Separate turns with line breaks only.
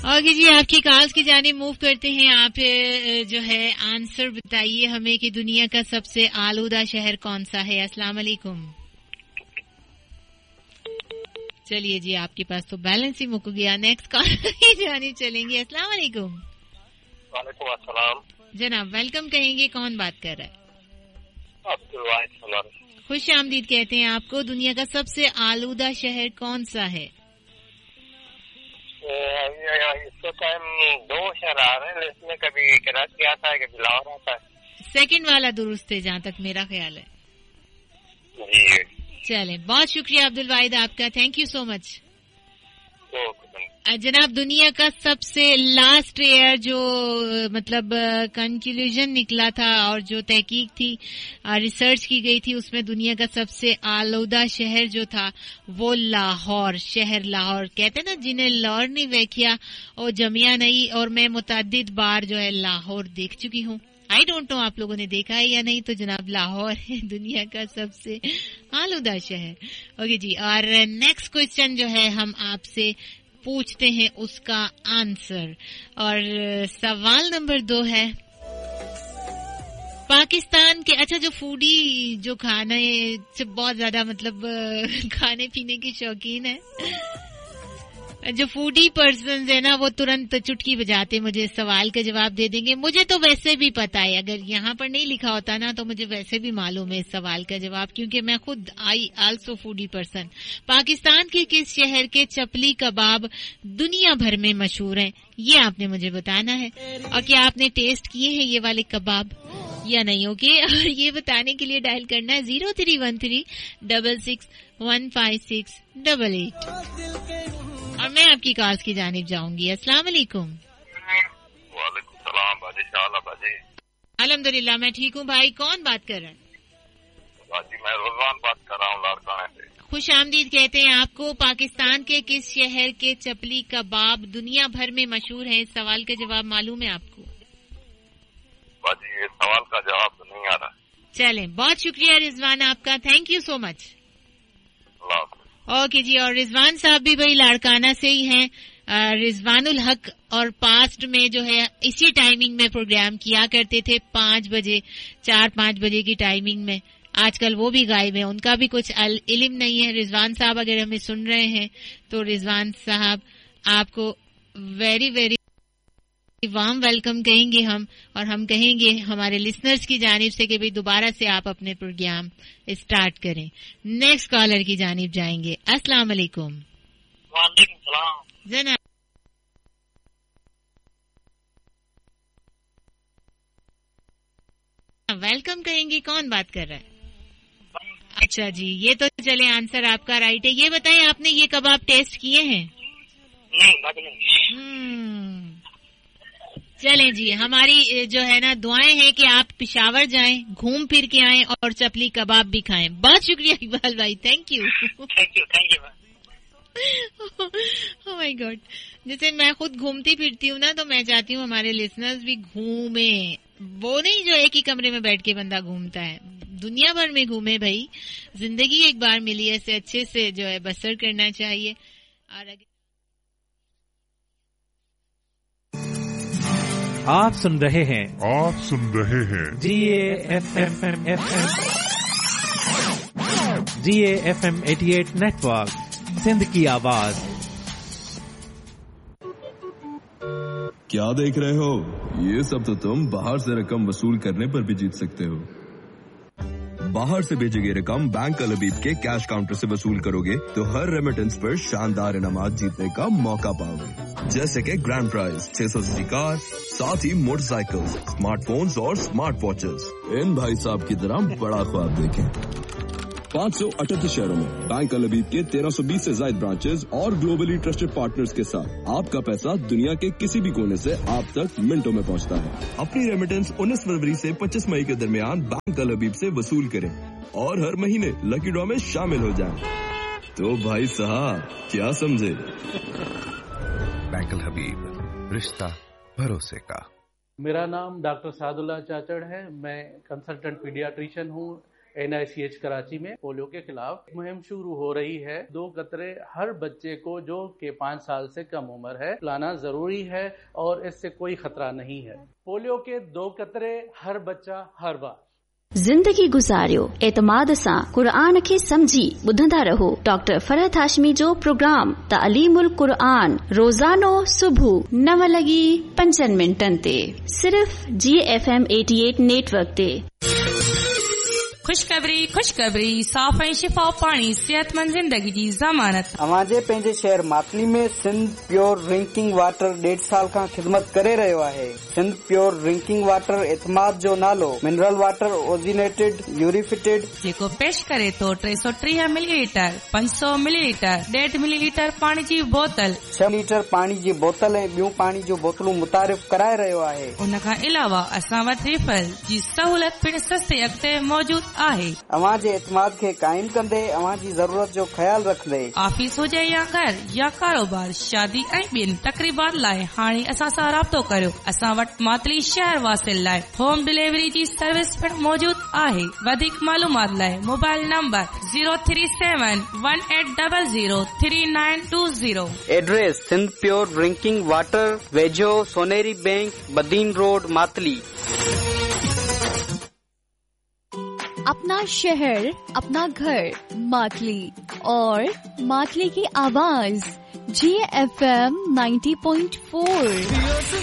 Okay जी, आपकी calls की जानिब मूव करते हैं। आप जो है आंसर बताइए हमें कि दुनिया का सबसे आलूदा शहर कौन सा है। अस्सलाम वालेकुम। चलिए जी, आपके पास तो बैलेंस ही मुक गया। नेक्स्ट कॉल की जानिब चलेंगे। अस्सलाम वालेकुम।
वालेकुम अस्सलाम।
जनाब वेलकम कहेंगे, कौन बात कर रहा है?
अब्दुल वाहिद।
खुश आमदीद कहते हैं आपको। दुनिया का सबसे आलूदा शहर कौन सा है?
इसको टाइम 2 शहर आ रहे हैं, इसमें कभी कराची आता है, कभी लाहौर आता है।
सेकंड वाला दुरुस्त है जहाँ तक मेरा ख्याल है।
जी
चलें, बहुत शुक्रिया अब्दुल वाहिद आपका, थैंक यू सो मच। जनाब दुनिया का सबसे लास्ट ईयर जो मतलब कंक्लूजन निकला था और जो तहकीक थी, रिसर्च की गई थी, उसमें दुनिया का सबसे आलूदा शहर जो था वो लाहौर, शहर लाहौर। कहते हैं ना जिन्हें लाहौर नहीं वेखिया और जमिया नहीं। और मैं मुतअद्दिद बार जो है लाहौर देख चुकी हूँ। आई डोंट नो आप लोगों ने देखा है या नहीं। तो जनाब लाहौर है दुनिया का सबसे आलूदा शहर। ओके जी, और नेक्स्ट क्वेश्चन जो है हम आपसे पूछते हैं उसका आंसर। और सवाल नंबर 2 है पाकिस्तान के, अच्छा जो फूडी जो खाने से बहुत ज्यादा मतलब खाने पीने की शौकीन है, जो फूडी पर्सन है ना, वो तुरंत चुटकी बजाते मुझे सवाल का जवाब दे देंगे। मुझे तो वैसे भी पता है, अगर यहाँ पर नहीं लिखा होता ना तो मुझे वैसे भी मालूम है इस सवाल का जवाब, क्योंकि मैं खुद I also foodie person. Pakistan के किस शहर के चपली कबाब दुनिया भर में मशहूर हैं, ये आपने मुझे बताना है। और क्या आपने टेस्ट किए हैं ये वाले कबाब या नहीं? ओके, और ये बताने के लिए डायल करना है 0313661568। और मैं आपकी कॉल्स की जानिब जाऊंगी। अस्सलाम वालेकुम।
वालेकुम सलाम बाजी, शाला बाजी।
अल्हम्दुलिल्लाह मैं ठीक हूँ भाई, कौन बात कर रहे हैं?
बाजी मैं रोजान बात कर रहा हूँ लाड़काने से।
खुश आमदीद कहते हैं आपको। पाकिस्तान के किस शहर के चपली कबाब दुनिया भर में मशहूर है? इस सवाल का जवाब मालूम है आपको?
बाजी ये सवाल का जवाब तो नहीं आ रहा।
चलें, बहुत शुक्रिया रिजवान आपका, thank you so much. Okay जी, और रिजवान साहब भी भाई लाड़काना से ही हैं, रिजवानुल हक, और पास्ट में जो है इसी टाइमिंग में प्रोग्राम किया करते थे 5 बजे, 4-5 बजे की टाइमिंग में। आजकल वो भी गायब है, उनका भी कुछ इल्म नहीं है। रिजवान साहब अगर हमें सुन रहे हैं तो रिजवान साहब आपको वेरी वेरी वार्म वेलकम कहेंगे हम, और हम कहेंगे हमारे लिसनर्स की जानिब से कि भाई दोबारा से आप अपने प्रोग्राम स्टार्ट करें। नेक्स्ट कॉलर की जानिब जाएंगे। अस्सलाम वालेकुम।
वालेकुम सलाम।
जनाब वेलकम कहेंगे, कौन बात कर रहा है? अच्छा जी, ये तो चले आंसर आपका राइट है। ये बताएं आपने ये कबाब टेस्ट किए हैं?
नहीं।
चलें जी, हमारी जो है ना दुआएं हैं कि आप पिशावर जाएं, घूम फिर के आएं और चपली कबाब भी खाएं। बहुत शुक्रिया इकबाल भाई, thank you. Oh my God, जैसे मैं खुद घूमती फिरती हूँ ना, तो मैं चाहती हूँ हमारे लिसनर्स भी घूमें। वो नहीं जो एक ही कमरे में बैठ के बंदा घूमता है, दुनिया भर में घूमे भाई। जिंदगी एक बार मिली है, इसे अच्छे से जो है बसर करना चाहिए। और
आप सुन रहे हैं GAFM 88 नेटवर्क, सिंध की आवाज।
क्या देख रहे हो? ये सब तो तुम बाहर से रकम वसूल करने पर भी जीत सकते हो। बाहर से भेजी गई रकम बैंक अल हबीब के कैश काउंटर से वसूल करोगे तो हर रेमिटेंस पर शानदार इनामात जीतने का मौका पाओगे, जैसे कि ग्रैंड प्राइज 600 सीसी कार, साथ ही मोटरसाइकिल, स्मार्टफोन्स और स्मार्ट वॉचेस। इन भाई साहब की तरह बड़ा ख्वाब देखें। 538 शहरों में बैंक अल हबीब के 1320 से ज्यादा ब्रांचेस और ग्लोबली ट्रस्टेड पार्टनर्स के साथ आपका पैसा दुनिया के किसी भी कोने से आप तक मिनटों में पहुंचता है। अपनी रेमिटेंस 19 फरवरी से 25 मई के दरमियान बैंक अल हबीब से वसूल करें और हर महीने लकी ड्रॉ में शामिल हो जाएं। तो भाई साहब क्या समझे?
बैंक अल हबीब, रिश्ता भरोसे का।
मेरा नाम डॉक्टर सादुल्ला चाचड़ है। मैं कंसल्टेंट पीडियाट्रिशियन हूँ NICH कराची में पोलियो के खिलाफ मुहिम शुरू हो रही है। 2 कतरे हर बच्चे को जो कि 5 साल से कम उम्र है पिलाना जरूरी है और इससे कोई खतरा नहीं है। पोलियो के 2 कतरे हर बच्चा हर बार।
ज़िंदगी गुज़ारियो एतमाद सां क़ुरान खे समझी ॿुधंदा रहो। डॉक्टर फरहत हाशमी जो प्रोग्राम तालीमुल क़ुरान रोज़ानो सुबुह 9:05 ते सिर्फ़ GFM 88 नेटवर्क ते।
खुशखबरी साफ़ ऐं शिफा पाणी सेहतमंद ज़िंदगी जी ज़मानत। अवांजे पंहिंजे शहर मातली में सिंध प्योर ड्रिंकिंग वाटर 1.5 साल खां ख़िदमत करे रहियो आहे। सिंध प्योर ड्रिंकिंग वाटर एतमाद जो नालो मिनरल वाटर ओरिजिनेटेड यूरिफिटेड जेको पेश करे तो 330 मिलीलीटर 500 मिलीलीटर 1.5 मिलीलीटर पाणी जी बोतल 6 लीटर पाणी जी बोतल ऐं ॿियूं पाणी जूं बोतलूं मुतारिफ़ कराए रहियो आहे। उन खां अलावा असां वटि रिफल जी सहूलियत पिण सस्ते अॻिते मौजूद आहे। अवां जे एतमाद खे काइम कंदे अवां जी ज़रूरत जो ख्याल रखंदे ऑफिस हुजे या घर या कारोबार शादी ऐं ॿियनि तकरीबात लाइ हाणे असां सां राब्तो करियो। असां वटि मातली शहर वासिल लाइ होम डिलीवरी जी सर्विस पिण मौजूद आहे। वधीक मालूमात लाइ mobile number 03718003920। Address Sindh pure drinking water वेझो सोनेरी बैंक बदीन रोड मातली।
अपना शहर अपना घर मातली और मातली की आवाज GFM 90.4।